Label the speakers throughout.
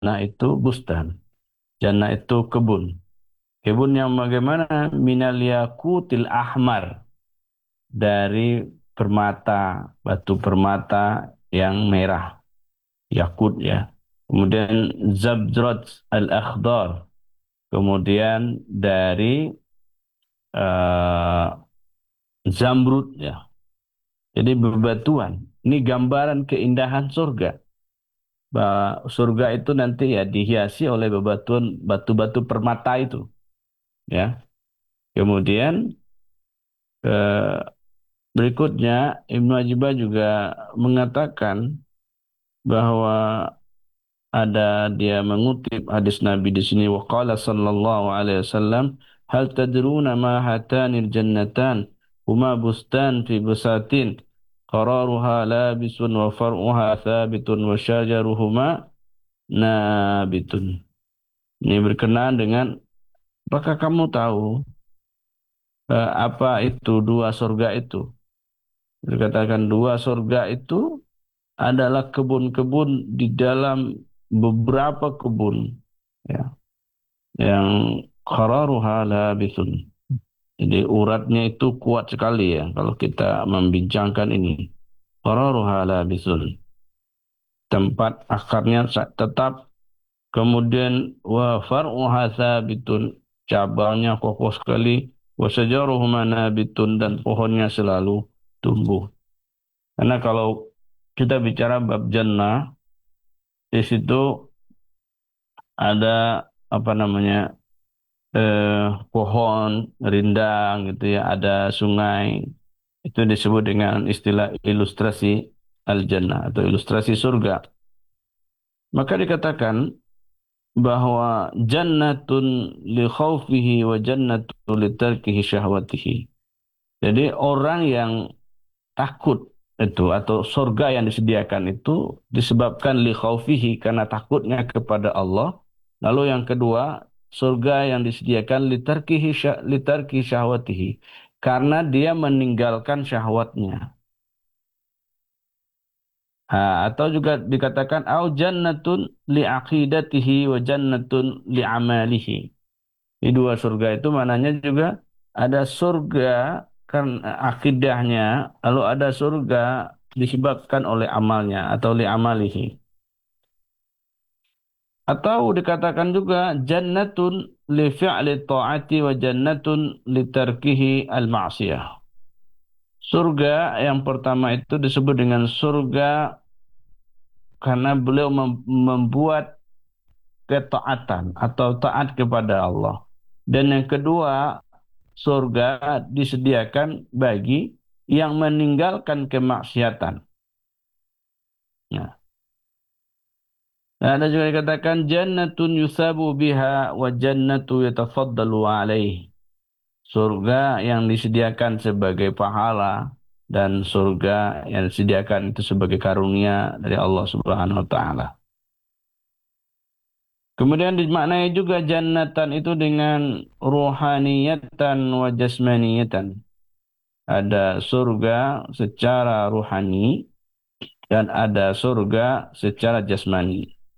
Speaker 1: jannah itu bustan. Jannah itu kebun. Kebun yang bagaimana? Minal yakutil ahmar. Dari permata, batu permata yang merah. Yakut ya. Kemudian zabzrot al-akhdar. Kemudian dari eh, zamrud ya. Jadi bebatuan. Ini gambaran keindahan surga. Surga itu nanti ya dihiasi oleh bebatuan batu-batu permata itu ya. Kemudian eh, berikutnya Ibnu Ajibah juga mengatakan bahwa dia mengutip hadis Nabi di sini waqala sallallahu alaihi wasallam hal tadruna ma hatanil jannatan huma bustan fi busatin qararuha labisun wa far'uha thabitun wa syajaruhuma nabitun. Ini berkenaan dengan apakah kamu tahu apa itu dua surga itu? Dikatakan dua surga itu adalah kebun-kebun di dalam beberapa kebun ya yang qararuha labithun. Jadi uratnya itu kuat sekali ya kalau kita membincangkan ini. Qararuha labithun. Tempat akarnya tetap, kemudian wa far'uha thabitun, cabangnya kokoh sekali, wa syajaruhu manabitun, dan pohonnya selalu tumbuh. Karena kalau kita bicara bab jannah, di situ ada apa namanya pohon rindang gitu ya, ada sungai. Itu disebut dengan istilah ilustrasi al-jannah atau ilustrasi surga. Maka dikatakan bahwa jannatun li khaufihi wa jannatun li tarkihi syahwatihi. Jadi orang yang takut itu atau surga yang disediakan itu disebabkan li khaufihi karena takutnya kepada Allah. Lalu yang kedua, surga yang disediakan li tarki syahwatihi karena dia meninggalkan syahwatnya. Atau juga dikatakan au jannatun li aqidatihi wa jannatun li amalihi. Di dua surga itu mananya juga ada surga karena akidahnya, lalu ada surga disebabkan oleh amalnya atau li amalihi. Atau dikatakan juga jannatun li fi'li ta'ati wa jannatun li tarkihi al-ma'siyah. Surga yang pertama itu disebut dengan surga karena beliau membuat ketaatan atau taat kepada Allah. Dan yang kedua, surga disediakan bagi yang meninggalkan kemaksiatan. Nah, ada juga dikatakan jannatun yusabu biha wa jannatu yatafaddalu alaih. Surga yang disediakan sebagai pahala dan surga yang disediakan itu sebagai karunia dari Allah Subhanahu wa taala. Kemudian dimaknai juga jannatan itu dengan ruhaniyatan wa jasmaniyatan. Ada surga secara ruhani dan ada surga secara jasmani.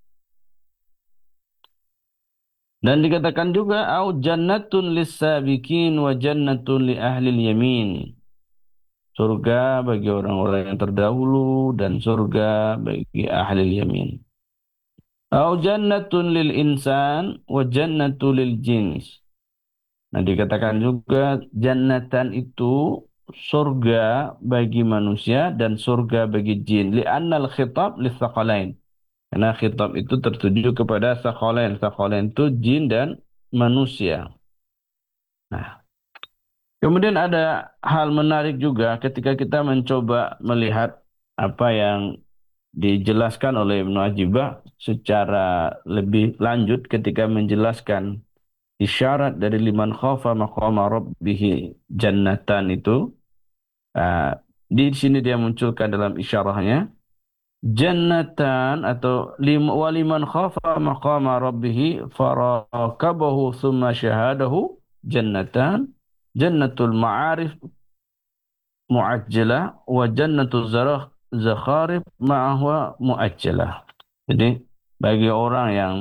Speaker 1: Dan dikatakan juga au jannatun lis-sabiqin wa jannatun li ahli yamin. Surga bagi orang-orang yang terdahulu dan surga bagi ahli yamin. Au jannatun lil insan wa jannatu lil jins. Nah, dikatakan juga jannatan itu surga bagi manusia dan surga bagi jin. Li'annal khitab litsaqalain. Karena khitab itu tertuju kepada tsaqalain. Tsaqalain itu jin dan manusia. Nah, kemudian ada hal menarik juga ketika kita mencoba melihat apa yang dijelaskan oleh Ibnu Ajibah secara lebih lanjut ketika menjelaskan isyarat dari liman khafa maqama rabbihi jannatan itu. ah, di sini dia munculkan dalam isyarahnya jannatan atau waliman khafa maqama rabbihi farakabahu thumma syahadahu jannatan jannatul ma'arif mu'ajjalah wa jannatul zakharif ma'ahwa mu'ajjalah. Jadi bagi orang yang